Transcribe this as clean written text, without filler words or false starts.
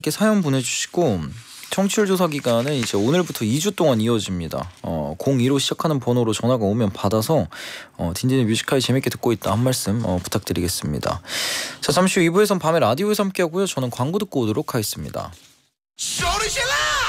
이렇게 사연 보내주시고 청취율 조사 기간은 이제 오늘부터 2주 동안 이어집니다. 02로 시작하는 번호로 전화가 오면 받아서 딘딘의 뮤지컬 재밌게 듣고 있다 한 말씀 부탁드리겠습니다. 자, 잠시 후 2부에선 밤에 라디오에서 함께하고요. 저는 광고 듣고 오도록 하겠습니다. 소리 질러!